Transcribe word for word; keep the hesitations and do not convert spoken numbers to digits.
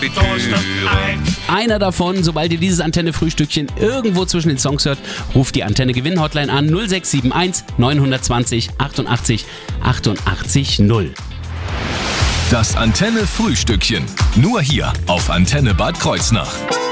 Konfitüre. Einer davon, sobald ihr dieses Antenne-Frühstückchen irgendwo zwischen den Songs hört, ruft die Antenne-Gewinn-Hotline an null sechs sieben eins neun zwei null achtundachtzig achtundachtzig null. Das Antenne-Frühstückchen. Nur hier auf Antenne Bad Kreuznach.